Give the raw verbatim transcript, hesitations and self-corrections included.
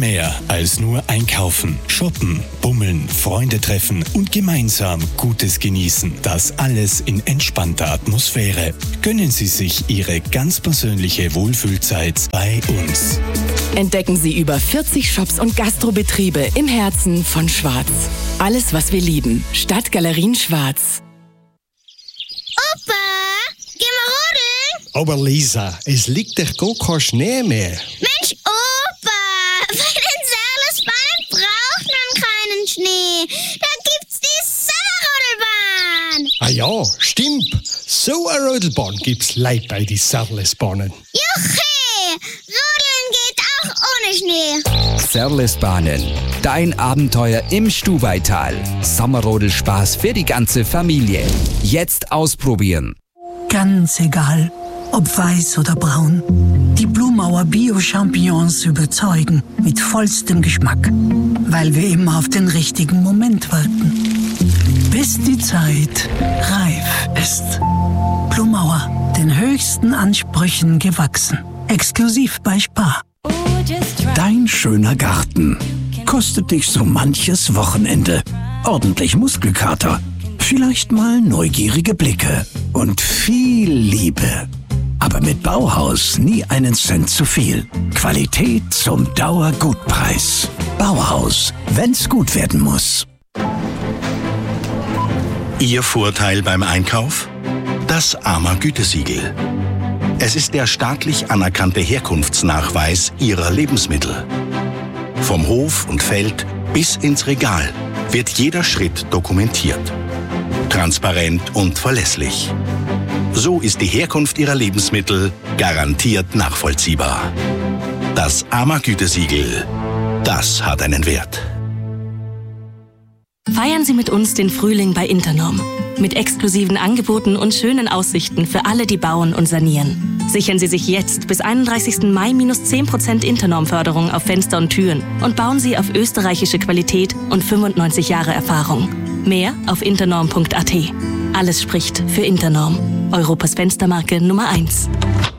mehr als nur einkaufen, shoppen, bummeln, Freunde treffen und gemeinsam Gutes genießen. Das alles in entspannter Atmosphäre. Gönnen Sie sich Ihre ganz persönliche Wohlfühlzeit bei uns. Entdecken Sie über vierzig Shops und Gastrobetriebe im Herzen von Schwarz. Alles, was wir lieben. Stadtgalerien Schwarz. Opa, geh mal rodeln. Aber Lisa, es liegt doch gar kein Schnee mehr. Mensch, Opa, bei den Saarlesbahn braucht man keinen Schnee. Da gibt's die Saarrodelbahn. Ah ja, stimmt. So eine Rodelbahn gibt's leid bei die Saarlesbahnen. Juchhe, rodeln geht auch ohne Schnee. Saarlesbahnen, dein Abenteuer im Stubaital. Sommerrodelspaß für die ganze Familie. Jetzt ausprobieren. Ganz egal, ob weiß oder braun. Die Blumauer Bio-Champignons überzeugen mit vollstem Geschmack, weil wir immer auf den richtigen Moment warten. Bis die Zeit reif ist. Blumauer, den höchsten Ansprüchen gewachsen. Exklusiv bei Spar. Dein schöner Garten kostet dich so manches Wochenende. Ordentlich Muskelkater, vielleicht mal neugierige Blicke und viel Liebe. Aber mit Bauhaus nie einen Cent zu viel. Qualität zum Dauergutpreis. Bauhaus, wenn's gut werden muss. Ihr Vorteil beim Einkauf? Das AMA Gütesiegel. Es ist der staatlich anerkannte Herkunftsnachweis Ihrer Lebensmittel. Vom Hof und Feld bis ins Regal wird jeder Schritt dokumentiert. Transparent und verlässlich. So ist die Herkunft Ihrer Lebensmittel garantiert nachvollziehbar. Das AMA Gütesiegel, das hat einen Wert. Feiern Sie mit uns den Frühling bei Internorm. Mit exklusiven Angeboten und schönen Aussichten für alle, die bauen und sanieren. Sichern Sie sich jetzt bis einunddreißigsten Mai minus zehn Prozent Internorm-Förderung auf Fenster und Türen und bauen Sie auf österreichische Qualität und fünfundneunzig Jahre Erfahrung. Mehr auf internorm punkt a t. Alles spricht für Internorm. Europas Fenstermarke Nummer eins.